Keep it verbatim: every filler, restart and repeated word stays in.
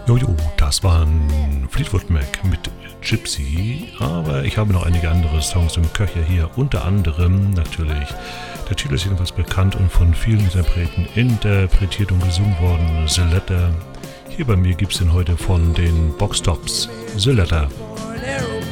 Jojo, das waren Fleetwood Mac mit Gypsy, aber ich habe noch einige andere Songs im Köcher hier, unter anderem natürlich, der Titel ist jedenfalls bekannt und von vielen Interpreten interpretiert und gesungen worden, The Letter. Hier bei mir gibt es den heute von den Box Tops, The Letter.